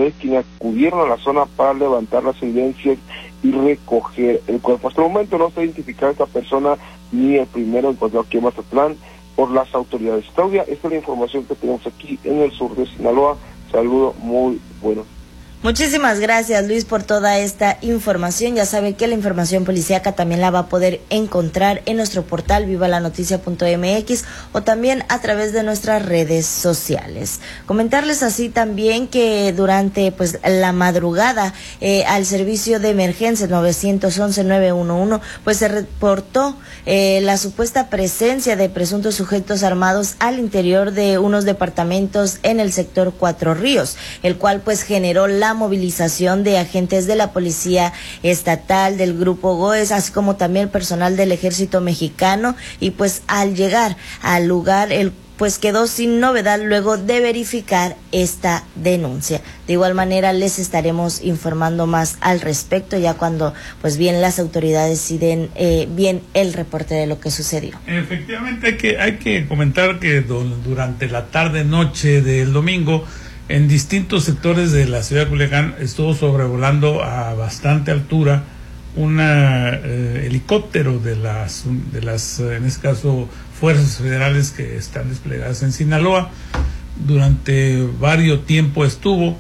autoridades quienes acudieron a la zona para levantar las evidencias y recoger el cuerpo. Hasta el momento no está identificada esta persona ni el primero encontrado aquí en Mazatlán por las autoridades. Claudia, esta es la información que tenemos aquí en el sur de Sinaloa. Saludo, muy bueno. Muchísimas gracias, Luis, por toda esta información. Ya sabe que la información policíaca también la va a poder encontrar en nuestro portal vivalanoticia.mx o también a través de nuestras redes sociales. Comentarles así también que durante la madrugada al servicio de emergencia 911-911 se reportó la supuesta presencia de presuntos sujetos armados al interior de unos departamentos en el sector Cuatro Ríos, el cual generó la movilización de agentes de la Policía Estatal, del Grupo GOES, así como también personal del Ejército Mexicano, y al llegar al lugar quedó sin novedad luego de verificar esta denuncia. De igual manera les estaremos informando más al respecto ya cuando bien las autoridades sí den bien el reporte de lo que sucedió. Efectivamente hay que comentar que durante la tarde-noche del domingo en distintos sectores de la ciudad de Culiacán estuvo sobrevolando a bastante altura un helicóptero de las en este caso fuerzas federales que están desplegadas en Sinaloa. Durante varios tiempo estuvo.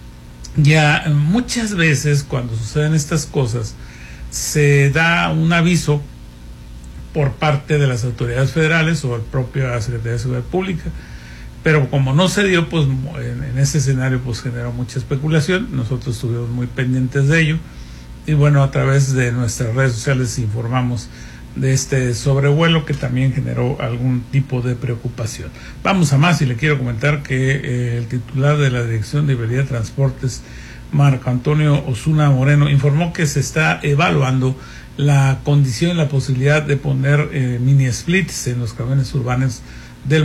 Ya muchas veces cuando suceden estas cosas se da un aviso por parte de las autoridades federales o el propio Secretaría de Seguridad Pública, pero como no se dio, en ese escenario generó mucha especulación. Nosotros estuvimos muy pendientes de ello y a través de nuestras redes sociales informamos de este sobrevuelo que también generó algún tipo de preocupación. Vamos a más y le quiero comentar que el titular de la Dirección de Vialidad y Transportes, Marco Antonio Osuna Moreno, informó que se está evaluando la condición y la posibilidad de poner mini splits en los camiones urbanos de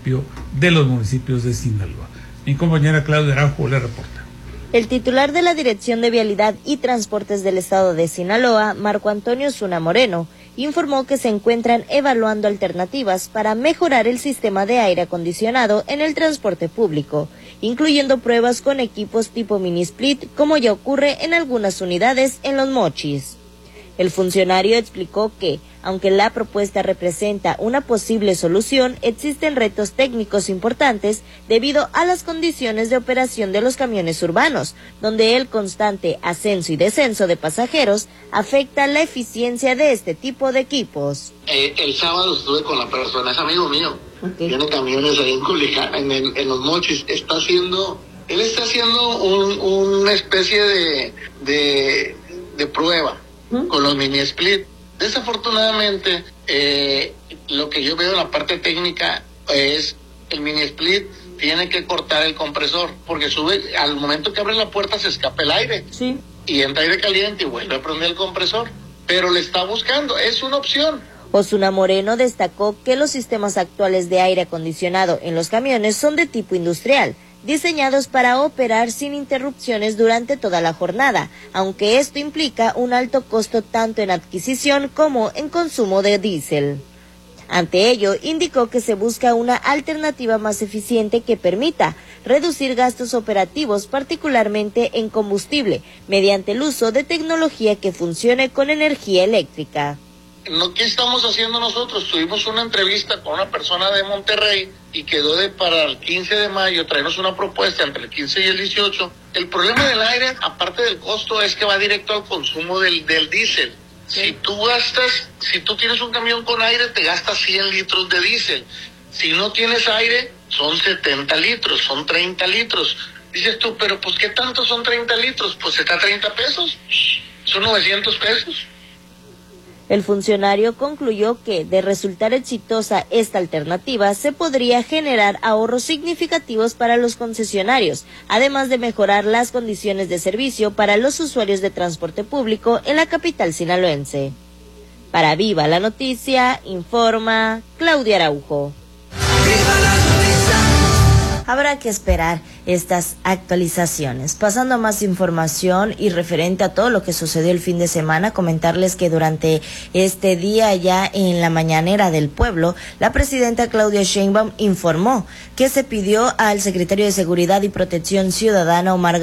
los municipios de Sinaloa. Mi compañera Claudia Araujo le reporta. El titular de la Dirección de Vialidad y Transportes del Estado de Sinaloa, Marco Antonio Osuna Moreno, informó que se encuentran evaluando alternativas para mejorar el sistema de aire acondicionado en el transporte público, incluyendo pruebas con equipos tipo mini split, como ya ocurre en algunas unidades en Los Mochis. El funcionario explicó que, aunque la propuesta representa una posible solución, existen retos técnicos importantes debido a las condiciones de operación de los camiones urbanos, donde el constante ascenso y descenso de pasajeros afecta la eficiencia de este tipo de equipos. El sábado estuve con la persona, es amigo mío, tiene camiones ahí en Culiacán, en Los Mochis, él está haciendo una especie de prueba con los mini split. Desafortunadamente, lo que yo veo en la parte técnica es el mini split tiene que cortar el compresor, porque al momento que abre la puerta se escapa el aire. Sí. Y entra aire caliente y vuelve a prender el compresor. Pero le está buscando, es una opción. Osuna Moreno destacó que los sistemas actuales de aire acondicionado en los camiones son de tipo industrial, diseñados para operar sin interrupciones durante toda la jornada, aunque esto implica un alto costo tanto en adquisición como en consumo de diésel. Ante ello, indicó que se busca una alternativa más eficiente que permita reducir gastos operativos, particularmente en combustible, mediante el uso de tecnología que funcione con energía eléctrica. ¿Qué estamos haciendo nosotros? Tuvimos una entrevista con una persona de Monterrey y quedó para el 15 de mayo traernos una propuesta entre el 15 y el 18. El problema del aire, aparte del costo, es que va directo al consumo del diésel. Sí. Si tú tienes un camión con aire, te gastas 100 litros de diésel. Si no tienes aire, son 70 litros, son 30 litros. Dices tú, pero ¿qué tanto son 30 litros? Está a 30 pesos, son 900 pesos. El funcionario concluyó que, de resultar exitosa esta alternativa, se podría generar ahorros significativos para los concesionarios, además de mejorar las condiciones de servicio para los usuarios de transporte público en la capital sinaloense. Para Viva la Noticia, informa Claudia Araujo. ¡Viva la noticia! Habrá que esperar estas actualizaciones. Pasando a más información y referente a todo lo que sucedió el fin de semana, comentarles que durante este día, ya en la mañanera del pueblo, la presidenta Claudia Sheinbaum informó que se pidió al secretario de Seguridad y Protección Ciudadana, Omar